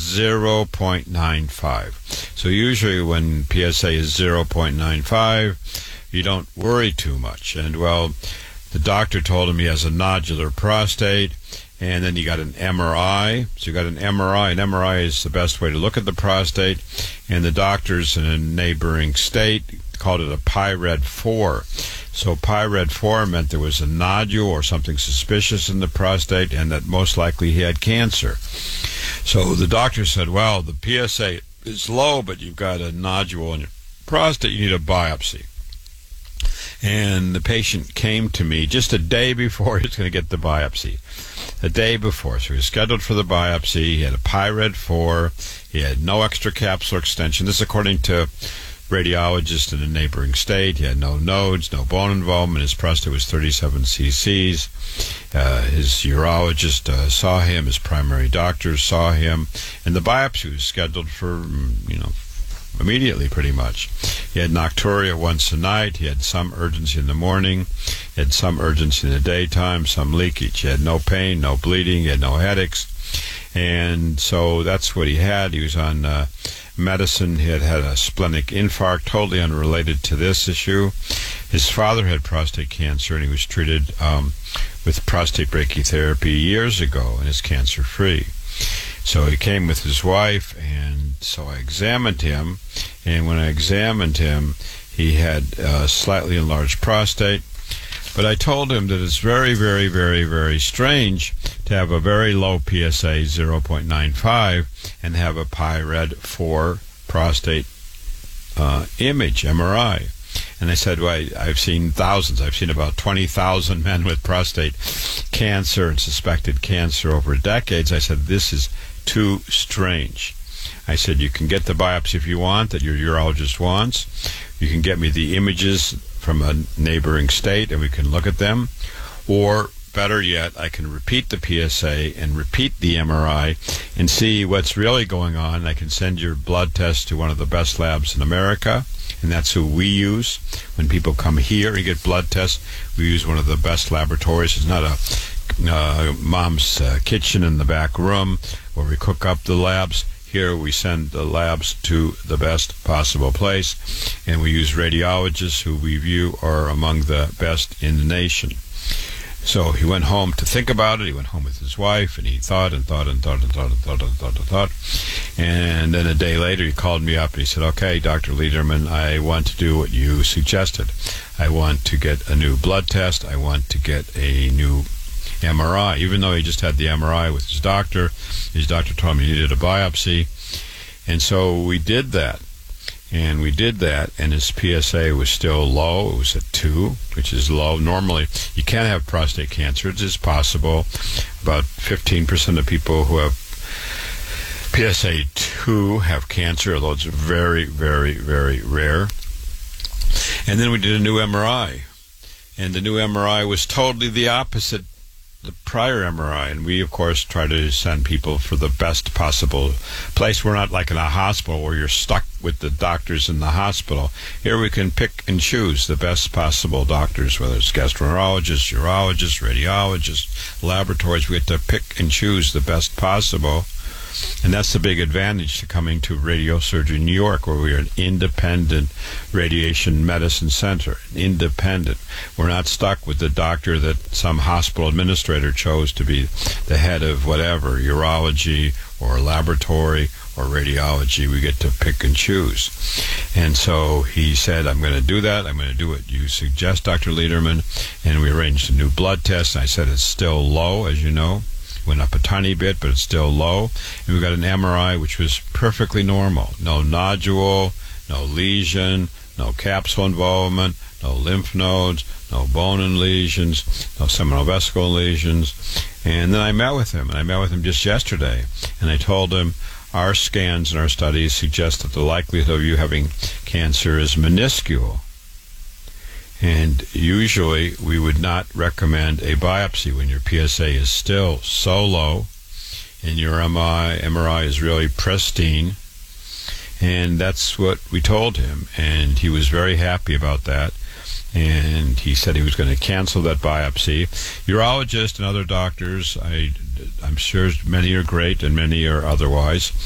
0.95. So usually when PSA is 0.95, you don't worry too much. And, well, the doctor told him he has a nodular prostate, and then he got an MRI. So you got an MRI. An MRI is the best way to look at the prostate, and the doctors in a neighboring state called it a PIRED-4. So PIRED-4 meant there was a nodule or something suspicious in the prostate, and that most likely he had cancer. So the doctor said, well, the PSA is low, but you've got a nodule in your prostate. You need a biopsy. And the patient came to me just a day before he was going to get the biopsy. A day before. So he was scheduled for the biopsy. He had a PIRED-4. He had no extracapsular extension. This is according to radiologist in a neighboring state. He had no nodes, no bone involvement. His prostate was 37 cc's. His urologist saw him. His primary doctor saw him. And the biopsy was scheduled for, immediately pretty much. He had nocturia once a night. He had some urgency in the morning. He had some urgency in the daytime, some leakage. He had no pain, no bleeding. He had no headaches. And so that's what he had. He was on medicine. He had had a splenic infarct, totally unrelated to this issue. His father had prostate cancer, and he was treated with prostate brachytherapy years ago, and is cancer-free. So he came with his wife, and so I examined him, and when I examined him, he had a slightly enlarged prostate. But I told him that it's very, very, very, very strange to have a very low PSA 0.95 and have a PIRED-4 prostate image, MRI. And I said, well, I've seen thousands. I've seen about 20,000 men with prostate cancer and suspected cancer over decades. I said, this is too strange. I said, you can get the biopsy if you want, that your urologist wants. You can get me the images from a neighboring state, and we can look at them. Or, better yet, I can repeat the PSA and repeat the MRI and see what's really going on. I can send your blood test to one of the best labs in America, and that's who we use. When people come here and get blood tests, we use one of the best laboratories. It's not a mom's kitchen in the back room where we cook up the labs. Here we send the labs to the best possible place, and we use radiologists who we view are among the best in the nation. So he went home to think about it. He went home with his wife, and he thought and thought and thought and thought and thought and thought and thought. And then a day later, he called me up and he said, okay, Dr. Lederman, I want to do what you suggested. I want to get a new blood test. I want to get a new MRI. Even though he just had the MRI with his doctor told him he needed a biopsy. And so we did that. And his PSA was still low. It was at 2, which is low. Normally, you can't have prostate cancer. It is possible. About 15% of people who have PSA 2 have cancer, although it's very, very, very rare. And then we did a new MRI. And the new MRI was totally the opposite the prior MRI, and we of course try to send people for the best possible place. We're not like in a hospital where you're stuck with the doctors in the hospital. Here we can pick and choose the best possible doctors, whether it's gastroenterologists, urologists, radiologists, laboratories. We get to pick and choose the best possible. And that's the big advantage to coming to Radiosurgery New York, where we are an independent radiation medicine center. Independent. We're not stuck with the doctor that some hospital administrator chose to be the head of whatever, urology or laboratory or radiology. We get to pick and choose. And so he said, I'm going to do that. I'm going to do what you suggest, Dr. Lederman. And we arranged a new blood test. And I said it's still low, as you know. Went up a tiny bit, but it's still low. And we got an MRI, which was perfectly normal. No nodule, no lesion, no capsule involvement, no lymph nodes, no bone lesions, no seminal vesicle lesions. And then I met with him, and I met with him just yesterday. And I told him, our scans and our studies suggest that the likelihood of you having cancer is minuscule. And usually we would not recommend a biopsy when your PSA is still so low and your MRI is really pristine. And that's what we told him. And he was very happy about that. And he said he was going to cancel that biopsy. Urologists and other doctors, I'm sure many are great and many are otherwise.